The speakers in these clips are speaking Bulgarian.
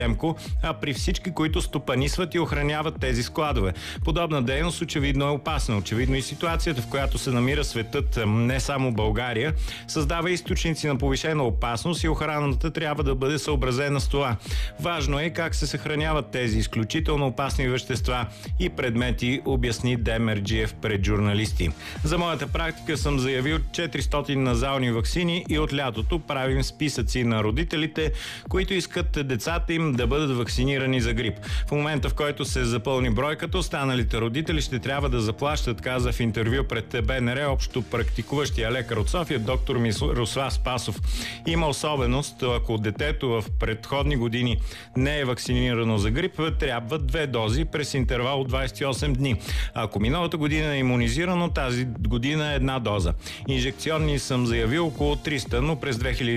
а при всички, които стопанисват и охраняват тези складове. Подобна дейност очевидно е опасна. Очевидно и ситуацията, в която се намира светът, не само България, създава източници на повишена опасност и охраната трябва да бъде съобразена с това. Важно е как се съхраняват тези изключително опасни вещества и предмети, обясни Демерджиев пред журналисти. За моята практика съм заявил 400 назални ваксини и от лятото правим списъци на родителите, които искат децата им да бъдат вакцинирани за грип. В момента, в който се запълни бройката, останалите родители ще трябва да заплащат, каза в интервю пред БНР общо практикуващия лекар от София, доктор Мирослав Спасов. Има особеност, ако детето в предходни години не е вакцинирано за грип, трябва 2 дози през интервал от 28 дни. Ако миналата година е имунизирано, тази година е 1 доза. Инжекционни съм заявил около 300, но през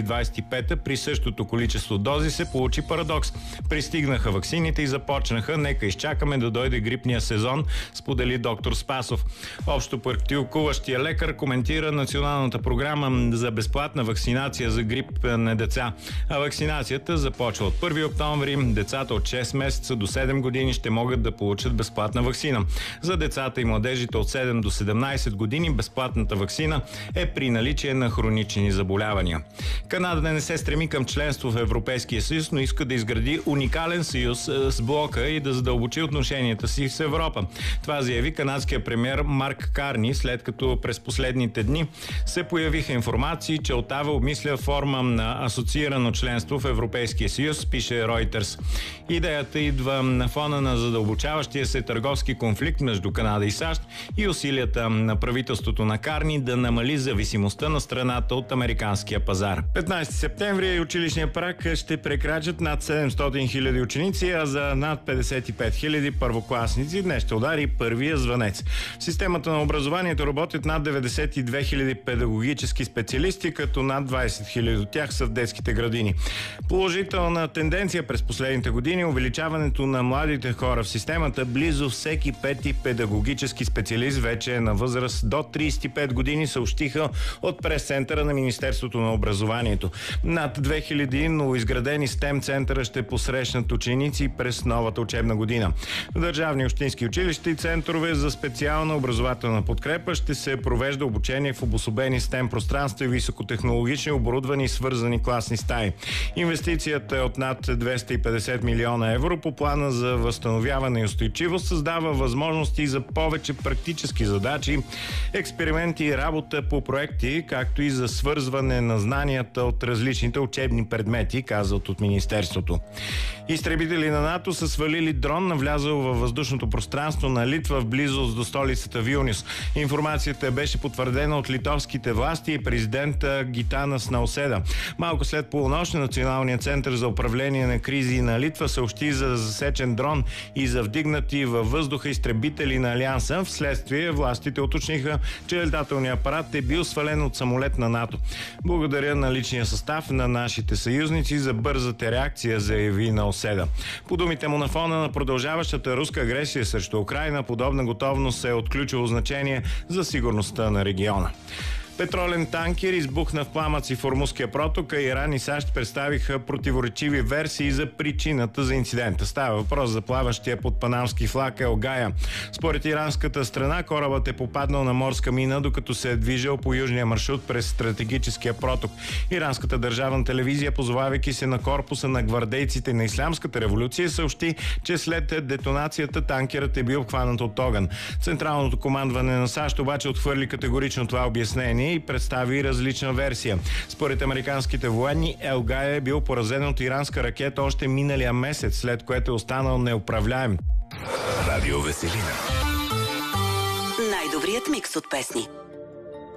2025 при същото количество дози се получи парадокс. Пристигнаха ваксините и започнаха. Нека изчакаме да дойде грипния сезон, сподели доктор Спасов. Общо практикуващия лекар коментира националната програма за безплатна вакцинация за грип на деца. А вакцинацията започва от 1 октомври. Децата от 6 месеца до 7 години ще могат да получат безплатна вакцина. За децата и младежите от 7 до 17 години безплатната вакцина е при наличие на хронични заболявания. Канада не се стреми към членство в Европейския съюз, но иска да изгради уникален съюз с блока и да задълбочи отношенията си с Европа. Това заяви канадския премиер Марк Карни, след като през последните дни се появиха информации, че Отава обмисля форма на асоциирано членство в Европейския съюз, пише Reuters. Идеята идва на фона на задълбочаващия се търговски конфликт между Канада и САЩ и усилията на правителството на Карни да намали зависимостта на страната от американския пазар. 15 септември училищния праг ще прекрачат над 700 хиляди ученици, а за над 55 хиляди първокласници днес ще удари първия звънец. В системата на образованието работят над 92 хиляди педагогически специалисти, като над 20 хиляди от тях са в детските градини. Положителна тенденция през последните години е увеличаването на младите хора в системата. Близо всеки 5-ти педагогически специалист вече е на възраст до 35 години, съобщиха от прес-центъра на Министерството на образованието. Над 2000 новоизградени STEM центъра ще посрещнат ученици през новата учебна година. В държавни общински училища и центрове за специална образователна подкрепа ще се провежда обучение в обособени STEM пространства и високотехнологични оборудвани и свързани класни стаи. Инвестицията е от над 250 милиона евро. По плана за възстановяване и устойчивост създава възможности за повече практически задачи, експерименти и работа по проекти, както и за свързване на знанията от различните учебни предмети, казват от Министерството. Изтребители на НАТО са свалили дрон, навлязъл във въздушното пространство на Литва в близост до столицата Вилнюс. Информацията беше потвърдена от литовските власти и президента Гитанас Науседа. Малко след полунощ Националният център за управление на кризи на Литва съобщи за засечен дрон и за вдигнати във въздуха изтребители на Алианса. Вследствие властите уточниха, че летателният апарат е бил свален от самолет на НАТО. Благодаря на личния състав на нашите съюзници за бързата реакция, заяви Науседа. По думите му, на фона на продължаващата руска агресия срещу Украйна, подобна готовност е от ключово значение за сигурността на региона. Петролен танкер избухна в пламъци в Ормузския проток, а Иран и САЩ представиха противоречиви версии за причината за инцидента. Става въпрос за плаващия под панамски флаг Ел Гая. Според иранската страна, корабът е попаднал на морска мина, докато се е движил по южния маршрут през стратегическия проток. Иранската държавна телевизия, позовавайки се на корпуса на гвардейците на Ислямската революция, съобщи, че след детонацията танкерът е бил обхванат от огън. Централното командване на САЩ обаче отхвърли категорично това обяснение и представи различна версия. Според американските военни, Ел Гая е бил поразен от иранска ракета още миналия месец, след което е останал неуправляем. Радио Веселина. Най-добрият микс от песни.